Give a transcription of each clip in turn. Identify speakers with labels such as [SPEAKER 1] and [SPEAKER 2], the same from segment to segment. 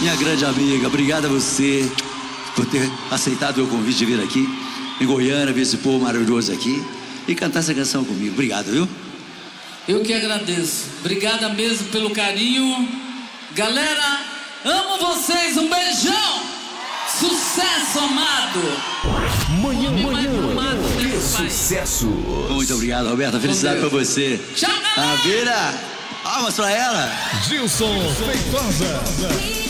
[SPEAKER 1] minha grande amiga, obrigado a você por ter aceitado o convite de vir aqui em Goiânia, ver esse povo maravilhoso aqui e cantar essa canção comigo. Obrigado, viu?
[SPEAKER 2] Eu que agradeço. Obrigada mesmo pelo carinho. Galera, amo vocês. Um beijão. Sucesso, amado.
[SPEAKER 3] Manhã, que sucesso.
[SPEAKER 1] Muito obrigado, Roberta. Felicidade pra você.
[SPEAKER 2] Tchau, galera.
[SPEAKER 1] Vira. Palmas pra ela.
[SPEAKER 4] Gilson Feitosa.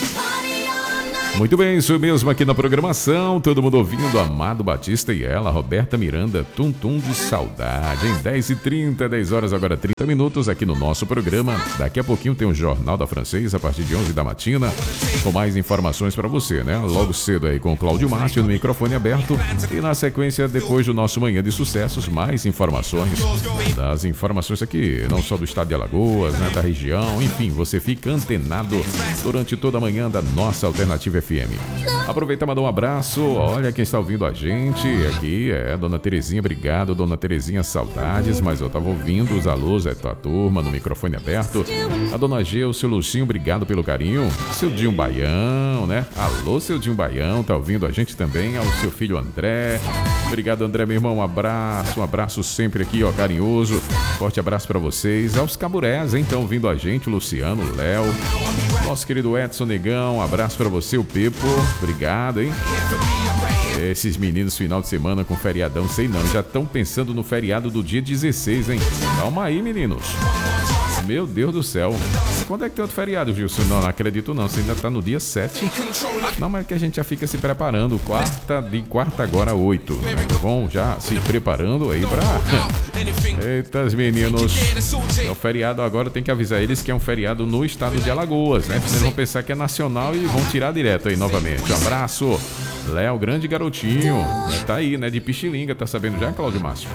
[SPEAKER 3] Muito bem, isso mesmo aqui na programação. Todo mundo ouvindo Amado Batista e ela, Roberta Miranda, Tum Tum de Saudade. Em 10h30, 10 horas agora 30 minutos aqui no nosso programa. Daqui a pouquinho tem o Jornal da Francês a partir de 11 da matina, com mais informações para você, né? Logo cedo aí com o Cláudio Márcio no microfone aberto. E na sequência, depois do nosso Manhã de Sucessos, mais informações das informações aqui, não só do estado de Alagoas, né? Da região, enfim, você fica antenado durante toda a manhã da nossa Alternativa FM. Aproveita e mandar um abraço. Olha quem está ouvindo a gente aqui é Dona Terezinha. Obrigado, Dona Terezinha, saudades. Mas eu estava ouvindo os alôs, é tua turma no microfone aberto. A Dona G, o seu Lucinho, obrigado pelo carinho. Seu Dinho Baião, né? Alô, seu Dinho Baião, tá ouvindo a gente também. Ao seu filho André. Obrigado, André, meu irmão. Um abraço sempre aqui, ó, carinhoso. Forte abraço para vocês. Aos Caburés, hein? Estão ouvindo a gente, o Luciano, o Léo. Nosso querido Edson Negão, um abraço para você, o Pepo. Obrigado, hein? Esses meninos final de semana com feriadão, sei não, já estão pensando no feriado do dia 16, hein? Calma aí, meninos. Meu Deus do céu. Quando é que tem outro feriado, Gilson? Não acredito não, você ainda tá no dia 7. Não, mas é que a gente já fica se preparando. Quarta agora 8. Bom, já se preparando aí pra... Eita, meninos. É o feriado agora, tem que avisar eles que é um feriado no estado de Alagoas, né? Eles vão pensar que é nacional e vão tirar direto aí novamente. Um abraço. Léo, grande garotinho. Tá aí, né? De Pichilinga, tá sabendo já, Cláudio Márcio?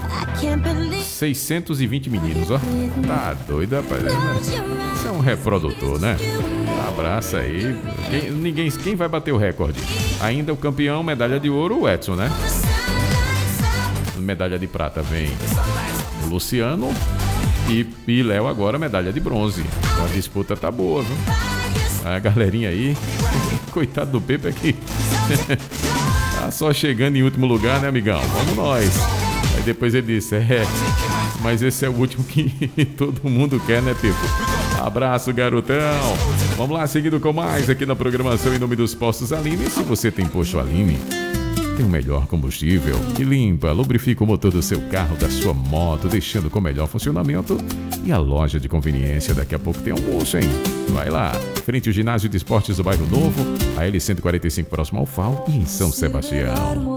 [SPEAKER 3] 620 meninos, ó. Tá doido, rapaz. Você é um reprodutor, né? Abraço aí. Quem vai bater o recorde? Ainda o campeão, medalha de ouro, o Edson, né? Medalha de prata vem o Luciano e Léo agora medalha de bronze. A disputa tá boa, viu? A galerinha aí, coitado do Pepe aqui. Tá só chegando em último lugar, né, amigão? Vamos nós. Aí depois ele disse, mas esse é o último que todo mundo quer, né, Pepe? Abraço, garotão. Vamos lá, seguindo com mais aqui na programação em nome dos Postos Aline. Se você tem posto Aline, tem o melhor combustível que limpa, lubrifica o motor do seu carro, da sua moto, deixando com melhor funcionamento. E a loja de conveniência, daqui a pouco tem almoço, hein? Vai lá, frente ao ginásio de esportes do Bairro Novo, a L145 próximo ao FAO e em São Sebastião.